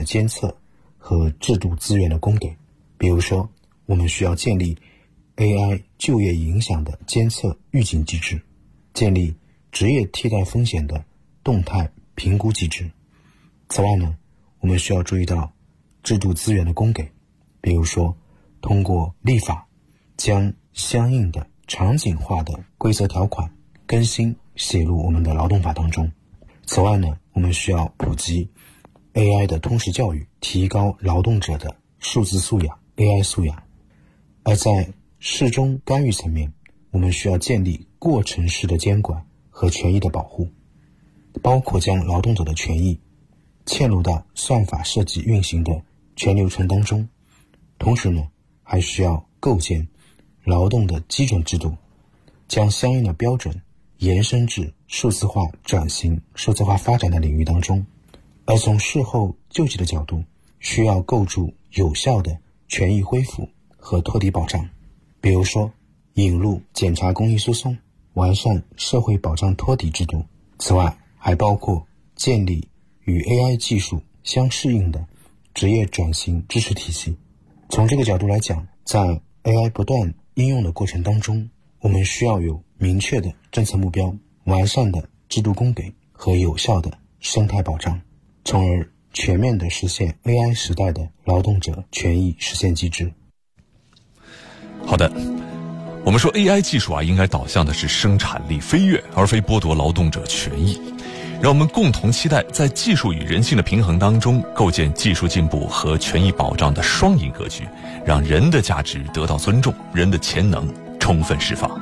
监测和制度资源的供给。比如说，我们需要建立 AI 就业影响的监测预警机制，建立职业替代风险的动态评估机制。此外呢，我们需要注意到制度资源的供给，比如说通过立法将相应的场景化的规则条款更新写入我们的劳动法当中。此外呢，我们需要普及 AI 的通识教育，提高劳动者的数字素养 AI 素养。而在事中干预层面，我们需要建立过程式的监管和权益的保护，包括将劳动者的权益嵌入到算法设计运行的全流程当中。同时呢，还需要构建劳动的基准制度，将相应的标准延伸至数字化转型、数字化发展的领域当中。而从事后救济的角度，需要构筑有效的权益恢复和托底保障，比如说引入检察公益诉讼，完善社会保障托底制度。此外，还包括建立与 AI 技术相适应的职业转型支持体系。从这个角度来讲，在 AI 不断应用的过程当中，我们需要有明确的政策目标、完善的制度供给和有效的生态保障，从而全面地实现 AI 时代的劳动者权益实现机制。 好的，我们说 AI 技术应该导向的是生产力飞跃，而非剥夺劳动者权益。让我们共同期待在技术与人性的平衡当中，构建技术进步和权益保障的双赢格局，让人的价值得到尊重，人的潜能充分释放。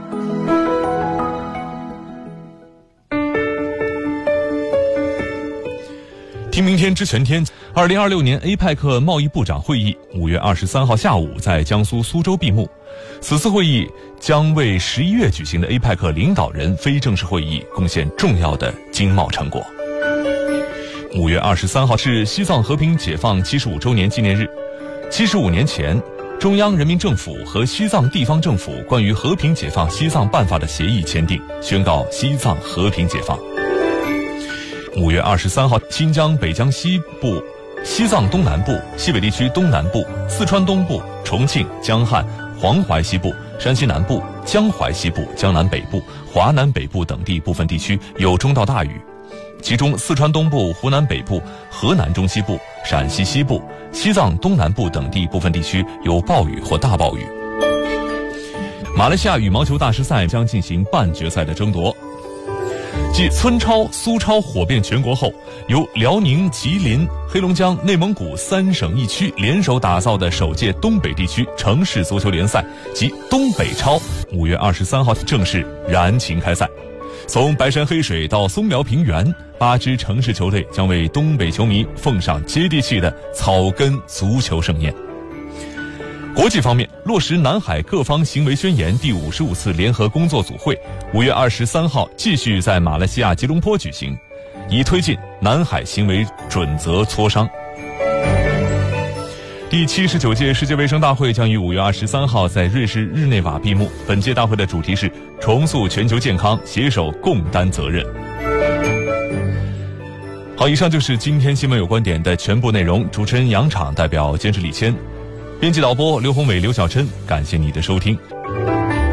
听明天知全天。2026年 APEC 贸易部长会议5月23号下午在江苏苏州闭幕。此次会议将为11月举行的 APEC 领导人非正式会议贡献重要的经贸成果。5月23号是西藏和平解放75周年纪念日。75年前，中央人民政府和西藏地方政府关于和平解放西藏办法的协议签订，宣告西藏和平解放。5月23号，新疆北江西部、西藏东南部、西北地区东南部、四川东部、重庆、江汉、黄淮西部、山西南部、江淮西部、江南北部、华南北部等地部分地区有中到大雨，其中四川东部、湖南北部、河南中西部、陕西西部、西藏东南部等地部分地区有暴雨或大暴雨。马来西亚羽毛球大师赛将进行半决赛的争夺。继村超、苏超火遍全国后，由辽宁、吉林、黑龙江、内蒙古3省1区联手打造的首届东北地区城市足球联赛及东北超5月23号正式燃情开赛。从白山黑水到松苗平原，8支城市球队将为东北球迷奉上接地气的草根足球盛宴。国际方面，落实南海各方行为宣言第55次联合工作组会5月23号继续在马来西亚吉隆坡举行，以推进南海行为准则磋商。第79届世界卫生大会将于5月23号在瑞士日内瓦闭幕。本届大会的主题是重塑全球健康，携手共担责任。好，以上就是今天新闻有观点的全部内容。主持人杨昶，代表监制李谦，编辑导播刘宏伟、刘小琛，感谢你的收听。